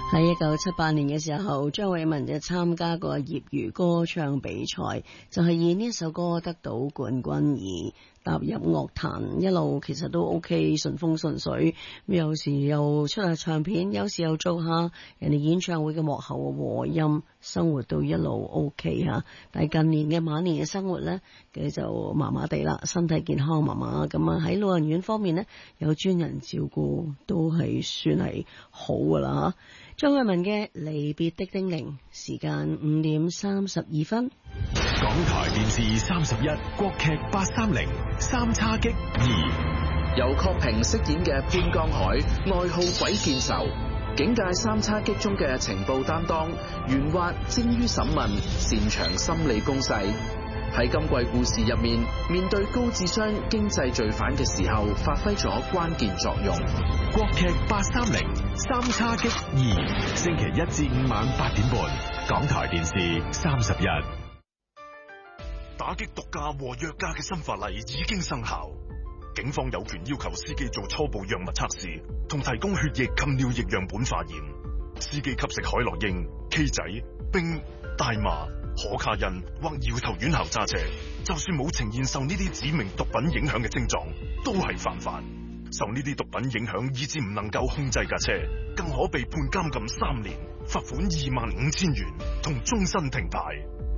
喺1978年嘅時候，張偉文就參加過業餘歌唱比賽，就係以呢一首歌得到冠軍而踏入樂壇，一路其實都 OK， 順風順水。有時又出下唱片，有時又做下人哋演唱會嘅幕後和音，生活都一路 OK 吓。但係近年嘅晚年嘅生活呢，佢就麻麻地啦，身體健康麻麻咁啊。喺老人院方面呢，有專人照顧，都係算係好噶啦吓。張偉文嘅離別的叮嚀，時間5點32分。 港台電視31國劇830三叉戟2， 由郝平飾演嘅潘江海，愛好鬼見愁，警界三叉戟中嘅情報擔當，圓滑精於審問，擅長心理攻勢。喺今季故事入面，面對高智商經濟罪犯嘅時候，發揮咗關鍵作用。 國劇830三叉戟2，星期1至5晚8點半，港台電視31。 打擊毒駕和藥駕嘅新法例已經生效，警方有權要求司機做初步藥物測試，同提供血液及尿液樣本化驗。司機吸食海洛因、K 仔、冰、大麻、可卡因或搖頭丸後揸車，就算冇呈現受呢啲指明毒品影響嘅症狀，都係犯法。受呢啲毒品影響以致唔能夠控制架車，更可被判監禁3年、罰款25000元同終身停牌。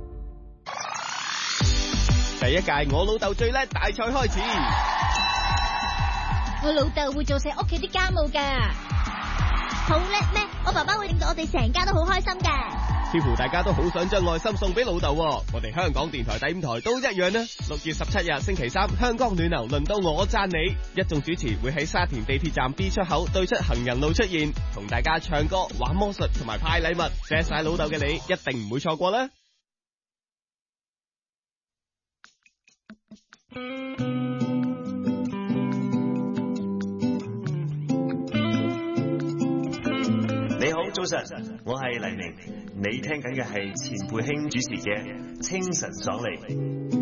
第一屆我老豆最叻大賽開始， 我老豆會做晒屋企啲家務噶，好叻咩？我爸爸會令到我哋成家都好開心噶。 似乎大家都好想將愛心送俾老豆，我哋香港電台第5台都一樣啦。6月17日星期3，香港暖流輪到我讚你，一眾主持會喺沙田地鐵站 B 出口對出行人路出現，同大家唱歌、玩魔術同埋派禮物，錫晒老豆嘅你一定唔會錯過啦。 你好，早晨，我係黎明，你聽緊嘅係錢佩卿主持嘅《清晨爽利》。